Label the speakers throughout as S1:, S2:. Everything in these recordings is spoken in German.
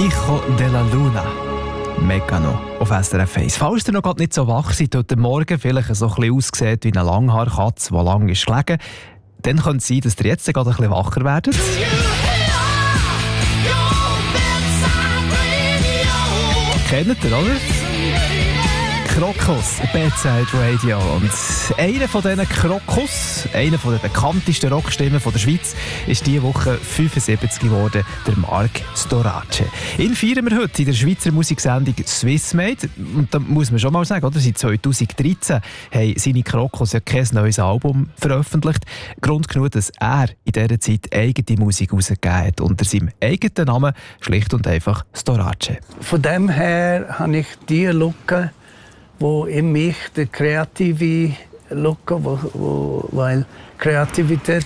S1: Hijo de la Luna. Mecano auf SRF 1. Falls ihr noch gerade nicht so wach seid, heute Morgen vielleicht so ein bisschen aussieht wie eine Langhaarkatze, die lang ist gelegen, dann könnte es sein, dass ihr jetzt gerade ein bisschen wacher werdet. Kennt ihr, oder? Krokus, Bedside Radio. Und einer von diesen Krokus, einer von den bekanntesten Rockstimmen der Schweiz, ist diese Woche 75 geworden, der Marc Storace. Ihn feiern wir heute in der Schweizer Musiksendung Swissmade. Und da muss man schon mal sagen, oder? Seit 2013 haben seine Krokus ja kein neues Album veröffentlicht. Grund genug, dass er in dieser Zeit eigene Musik herausgegeben hat, unter seinem eigenen Namen, schlicht und einfach Storace.
S2: Von dem her habe ich die Lücke, wo in mich der kreative Lücke, weil Kreativität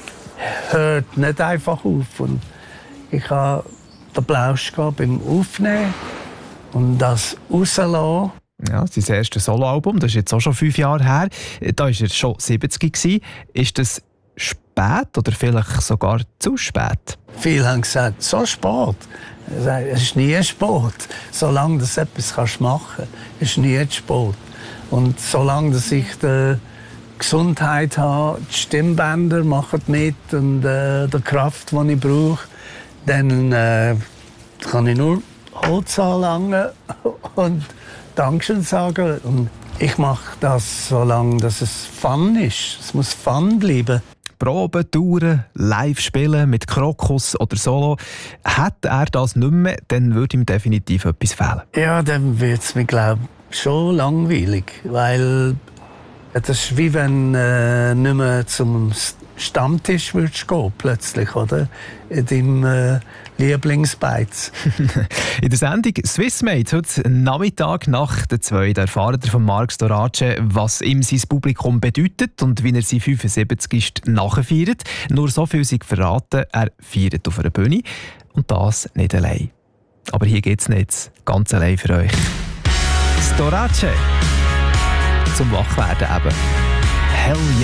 S2: hört nicht einfach auf. Und ich habe den Plausch beim Aufnehmen und das rauslassen.
S1: Ja, sein erstes Soloalbum, das ist jetzt auch schon 5 Jahre her. Da war er schon 70 gewesen. Ist das spät oder vielleicht sogar zu spät?
S2: Viele haben gesagt, so spät. Es ist nie spät. Solange du etwas machen kannst, ist nie spät. Und solange ich die Gesundheit habe, die Stimmbänder machen mit und die Kraft, die ich brauche, dann kann ich nur Holz anlangen und Dankeschön sagen. Und ich mache das, solange es Fun ist. Es muss Fun bleiben.
S1: Proben, Touren, live spielen mit Krokus oder Solo. Hätte er das nicht mehr, dann würde ihm definitiv etwas fehlen.
S2: Ja, dann wird es mir, glaube ich, schon langweilig. Weil das ist wie wenn nicht mehr zum Stammtisch würdest gehen, plötzlich, oder? In deinem Lieblingsbeiz.
S1: In der Sendung Swissmade heute Nachmittag nach der 2 erfahren wir von Marc Storace, was ihm sein Publikum bedeutet und wie er sein 75. nachfeiert. Nur so viel sei verraten, er feiert auf einer Bühne und das nicht allein. Aber hier geht es nicht ganz allein für euch. Storace zum Wachwerden eben. Hell yeah.